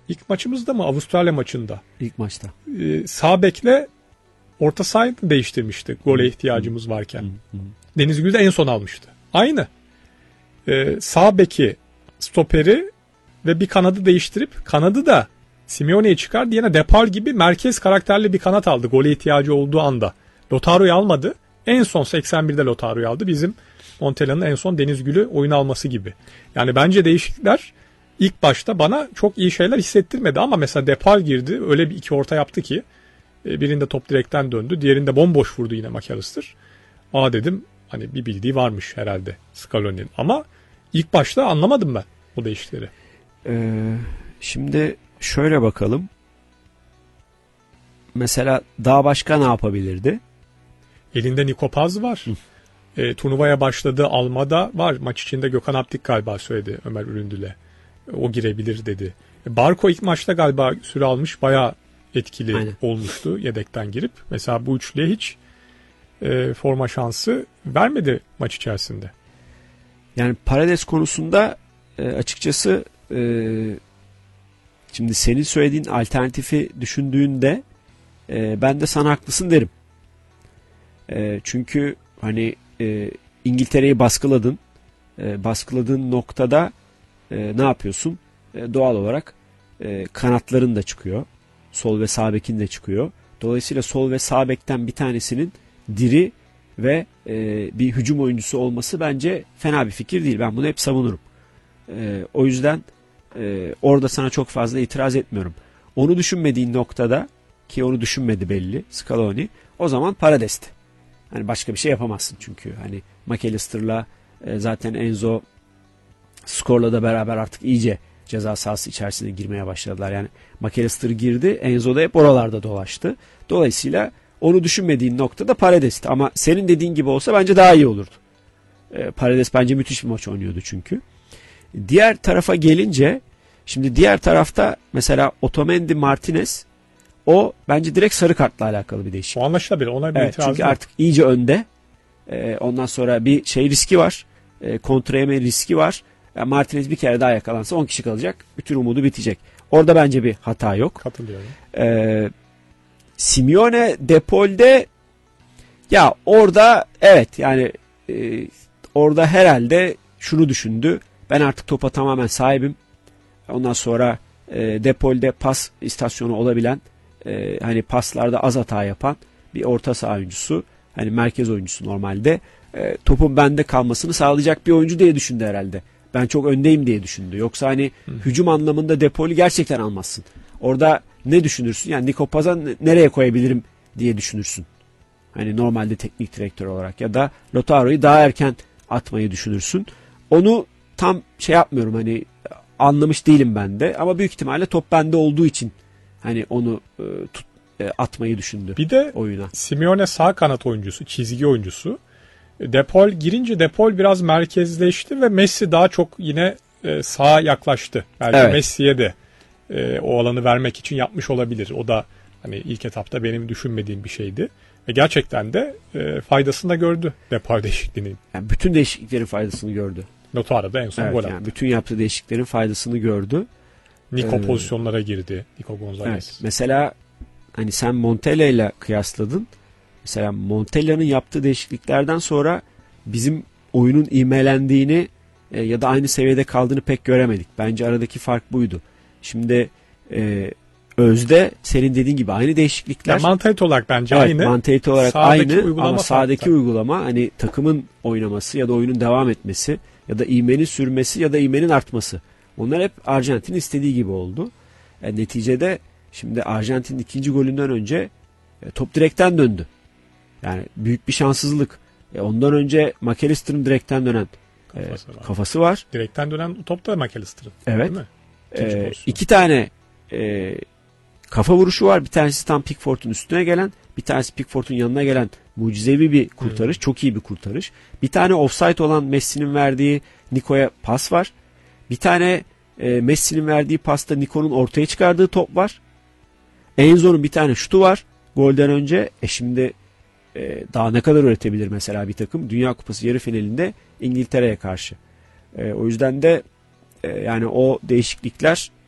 ilk maçımızda mı, Avustralya maçında? İlk maçta. Sağ bekle orta sahayı değiştirmiştik gole ihtiyacımız varken. Deniz Gül de en son almıştı. Aynı. Sağ beki, stoperi ve bir kanadı değiştirip kanadı da Simeone'yi çıkardı. Yine Depal gibi merkez karakterli bir kanat aldı gole ihtiyacı olduğu anda. Lotaro'yu almadı. En son 81'de Lotaro'yu aldı. Bizim Montella'nın en son Deniz Gül'ü oyun alması gibi. Yani bence değişiklikler ilk başta bana çok iyi şeyler hissettirmedi ama mesela Depal girdi. Öyle bir iki orta yaptı ki birinde top direkten döndü. Diğerinde bomboş vurdu yine McAllister. Dedim hani bir bildiği varmış herhalde Scaloni'nin. Ama ilk başta anlamadım ben o değişikleri. Şimdi şöyle bakalım. Mesela daha başka ne yapabilirdi? Elinde Niko Paz var. Turnuvaya başladığı Almada var. Maç içinde Gökhan Aptik galiba söyledi Ömer Üründül'e. O girebilir dedi. Barco ilk maçta galiba süre almış. Bayağı etkili Aynen. olmuştu yedekten girip. Mesela bu üçlüye hiç forma şansı vermedi maç içerisinde. Yani Paredes konusunda açıkçası şimdi senin söylediğin alternatifi düşündüğünde ben de sana haklısın derim. Çünkü hani İngiltere'yi baskıladın. Baskıladığın noktada ne yapıyorsun? Doğal olarak kanatların da çıkıyor. Sol ve sağ bekin de çıkıyor. Dolayısıyla sol ve sağ bekten bir tanesinin diri ve bir hücum oyuncusu olması bence fena bir fikir değil. Ben bunu hep savunurum. O yüzden orada sana çok fazla itiraz etmiyorum. Onu düşünmediğin noktada, ki onu düşünmedi belli Scaloni, o zaman Parades'ti. Hani başka bir şey yapamazsın çünkü. Hani McAllister'la zaten Enzo Skor'la da beraber artık iyice ceza sahası içerisine girmeye başladılar. Yani McAllister girdi, Enzo da hep oralarda dolaştı. Dolayısıyla onu düşünmediğin noktada Parades'ti. Ama senin dediğin gibi olsa bence daha iyi olurdu. Paredes bence müthiş bir maç oynuyordu çünkü. Diğer tarafa gelince, şimdi diğer tarafta mesela Otamendi Martinez, o bence direkt sarı kartla alakalı bir değişiklik. O anlaşılabilir. Ona bir itiraz çünkü yok. artık iyice önde. Ondan sonra bir şey riski var. Kontra yeme riski var. Yani Martinez bir kere daha yakalansa 10 kişi kalacak. Bütün umudu bitecek. Orada bence bir hata yok. Katılıyorum. Simeone Depol'de, ya orada evet yani orada herhalde şunu düşündü. Ben artık topa tamamen sahibim. Ondan sonra Depol'de pas istasyonu olabilen, hani paslarda az hata yapan bir orta saha oyuncusu. Hani merkez oyuncusu normalde. Topun bende kalmasını sağlayacak bir oyuncu diye düşündü herhalde. Ben çok öndeyim diye düşündü. Yoksa hani hücum anlamında Depol'ü gerçekten almazsın. Orada ne düşünürsün? Yani Niko Paz'a nereye koyabilirim diye düşünürsün. Hani normalde teknik direktör olarak, ya da Lotaro'yu daha erken atmayı düşünürsün. Onu tam şey yapmıyorum, hani anlamış değilim ben de, ama büyük ihtimalle top bende olduğu için hani onu atmayı düşündü. Bir de oyuna. Simeone sağ kanat oyuncusu, çizgi oyuncusu. Depol girince Depol biraz merkezleşti ve Messi daha çok yine sağa yaklaştı. Belki evet. Messi'ye de o alanı vermek için yapmış olabilir. O da hani ilk etapta benim düşünmediğim bir şeydi. Ve gerçekten de faydasını da gördü Depol değişikliğinin. Yani bütün değişikliklerin faydasını gördü. Lautaro'da en son gol attı. Yani bütün yaptığı değişikliklerin faydasını gördü. Nico pozisyonlara girdi. Nico Gonzalez. Evet. Mesela hani sen Montella ile kıyasladın. Mesela Montella'nın yaptığı değişikliklerden sonra bizim oyunun ivmelendiğini ya da aynı seviyede kaldığını pek göremedik. Bence aradaki fark buydu. Şimdi özde senin dediğin gibi aynı değişiklikler. Yani mantalite olarak bence evet, aynı. Mantalite olarak sağdaki aynı ama sahadaki uygulama, hani takımın oynaması ya da oyunun devam etmesi ya da ivmenin sürmesi ya da ivmenin artması. Onlar hep Arjantin'in istediği gibi oldu. Neticede şimdi Arjantin'in ikinci golünden önce top direkten döndü. Yani büyük bir şanssızlık. Ondan önce McAllister'ın direkten dönen kafası var. Direkten dönen top da McAllister'ın. Evet. İki tane kafa vuruşu var. Bir tanesi tam Pickford'un üstüne gelen, bir tanesi Pickford'un yanına gelen mucizevi bir kurtarış. Çok iyi bir kurtarış. Bir tane offside olan Messi'nin verdiği Nico'ya pas var. Bir tane Messi'nin verdiği pasta Nico'nun ortaya çıkardığı top var. Enzo'nun bir tane şutu var golden önce. Şimdi daha ne kadar üretebilir mesela bir takım Dünya Kupası yarı finalinde İngiltere'ye karşı. O yüzden de yani o değişiklikler